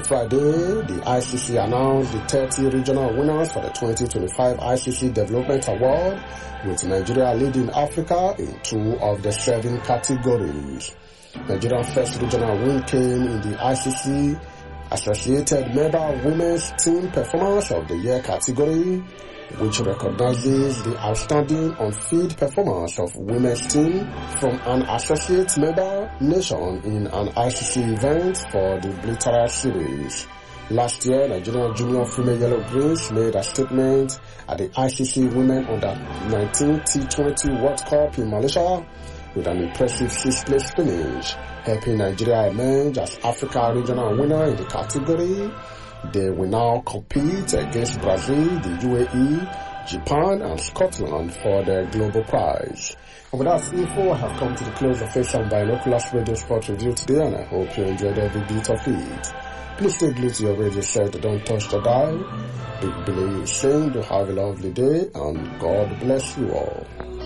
Friday, the ICC announced the 30 regional winners for the 2025 ICC Development Award, with Nigeria leading Africa in 2 of the 7 categories. Nigeria's first regional win came in the ICC Associated Member Women's Team Performance of the Year category, which recognizes the outstanding on-field performance of women's team from an associate member nation in an ICC event for the bilateral series. Last year, Nigerian junior female Yellow Greens made a statement at the ICC Women Under-19 T20 World Cup in Malaysia with an impressive 6th place finish, helping Nigeria emerge as Africa regional winner in the category. They will now compete against Brazil, the UAE, Japan and Scotland for the global prize. And with that info, I have come to the close of Asian Binoculars Radio Sport Review today, and I hope you enjoyed every bit of it. Please stay glued to your radio set, don't touch the dial. Big Billy is saying to have a lovely day, and God bless you all.